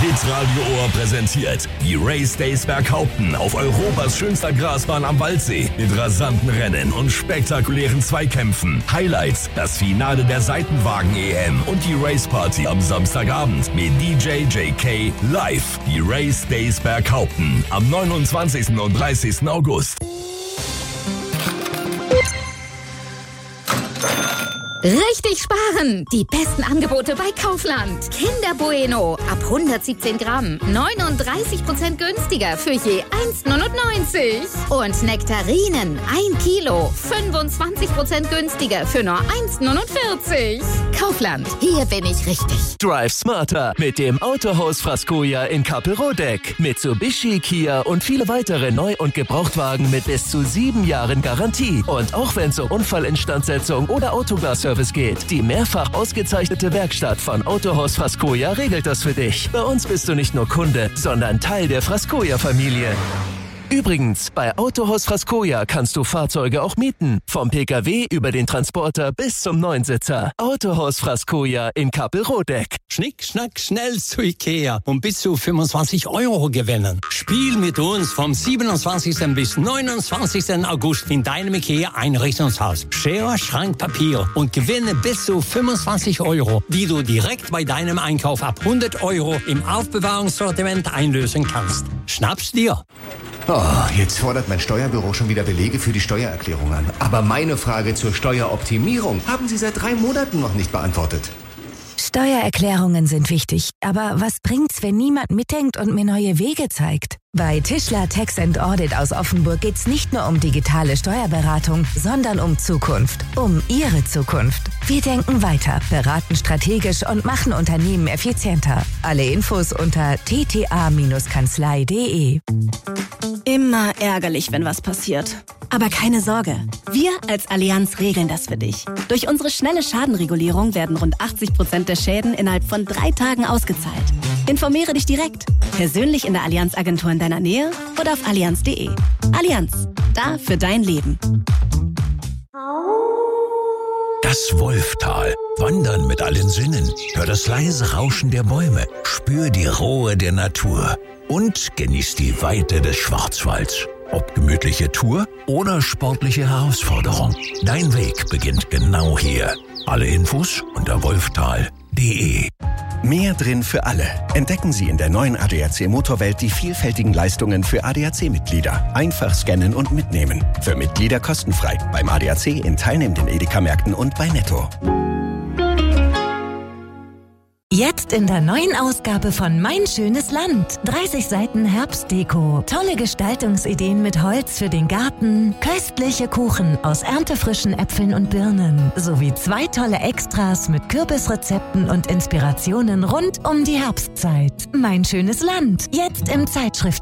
Hitradio Ohr präsentiert die Race Days Berghaupten auf Europas schönster Grasbahn am Waldsee mit rasanten Rennen und spektakulären Zweikämpfen. Highlights, das Finale der Seitenwagen-EM und die Race Party am Samstagabend mit DJ JK live. Die Race Days Berghaupten am 29. und 30. August. Richtig sparen! Die besten Angebote bei Kaufland. Kinder Bueno ab 117 Gramm. 39% günstiger für je 1,99. Und Nektarinen 1 Kilo. 25% günstiger für nur 1,49. Kaufland, hier bin ich richtig. Drive smarter mit dem Autohaus Frascoja in Kappelrodeck. Mitsubishi, Kia und viele weitere Neu- und Gebrauchtwagen mit bis zu 7 Jahren Garantie. Und auch wenn es um Unfallinstandsetzung oder Autoglasservice geht, die mehrfach ausgezeichnete Werkstatt von Autohaus Frascoja regelt das für dich. Bei uns bist du nicht nur Kunde, sondern Teil der Frascoja-Familie. Übrigens, bei Autohaus Frascoja kannst du Fahrzeuge auch mieten. Vom Pkw über den Transporter bis zum Neunsitzer. Autohaus Frascoja in Kappelrodeck. Schnick, schnack, schnell zu Ikea und bis zu 25 € gewinnen. Spiel mit uns vom 27. bis 29. August in deinem Ikea-Einrichtungshaus. Schere, Schrank, Papier und gewinne bis zu 25 €, die du direkt bei deinem Einkauf ab 100 € im Aufbewahrungssortiment einlösen kannst. Schnapp's dir! Oh, jetzt fordert mein Steuerbüro schon wieder Belege für die Steuererklärung an. Aber meine Frage zur Steueroptimierung haben Sie seit 3 Monaten noch nicht beantwortet. Steuererklärungen sind wichtig, aber was bringt's, wenn niemand mitdenkt und mir neue Wege zeigt? Bei Tischler Tax & Audit aus Offenburg geht's nicht nur um digitale Steuerberatung, sondern um Zukunft. Um Ihre Zukunft. Wir denken weiter, beraten strategisch und machen Unternehmen effizienter. Alle Infos unter tta-kanzlei.de. Immer ärgerlich, wenn was passiert. Aber keine Sorge, wir als Allianz regeln das für dich. Durch unsere schnelle Schadenregulierung werden rund 80% der Schäden innerhalb von 3 Tagen ausgezahlt. Informiere dich direkt, persönlich in der Allianz-Agentur in deiner Nähe oder auf allianz.de. Allianz, da für dein Leben. Das Wolftal. Wandern mit allen Sinnen. Hör das leise Rauschen der Bäume. Spür die Ruhe der Natur. Und genieß die Weite des Schwarzwalds. Ob gemütliche Tour oder sportliche Herausforderung. Dein Weg beginnt genau hier. Alle Infos unter wolftal.de. Mehr drin für alle. Entdecken Sie in der neuen ADAC Motorwelt die vielfältigen Leistungen für ADAC-Mitglieder. Einfach scannen und mitnehmen. Für Mitglieder kostenfrei. Beim ADAC in teilnehmenden Edeka-Märkten und bei Netto. Jetzt in der neuen Ausgabe von Mein schönes Land. 30 Seiten Herbstdeko, tolle Gestaltungsideen mit Holz für den Garten, köstliche Kuchen aus erntefrischen Äpfeln und Birnen, sowie 2 tolle Extras mit Kürbisrezepten und Inspirationen rund um die Herbstzeit. Mein schönes Land, jetzt im Zeitschrift